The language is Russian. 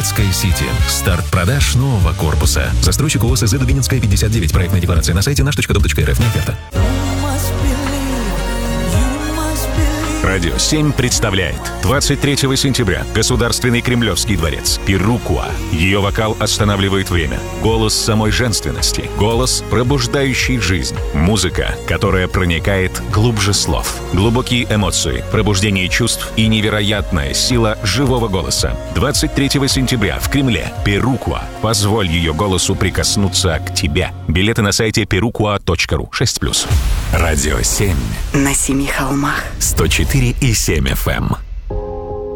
Дубинецкая Сити. Старт продаж нового корпуса. Застройщик ООО СЗ Дубинецкая 59. Проектная декларация на сайте наш.дом.рф. Не оферта. Радио 7 представляет 23 сентября Государственный Кремлевский дворец. Перукуа. Ее вокал останавливает время. Голос самой женственности. Голос, пробуждающий жизнь. Музыка, которая проникает глубже слов. Глубокие эмоции, пробуждение чувств и невероятная сила живого голоса. 23 сентября в Кремле. Перукуа. Позволь ее голосу прикоснуться к тебе. Билеты на сайте perukua.ru. 6+. Радио 7. На 7 холмах. 104,7 FM.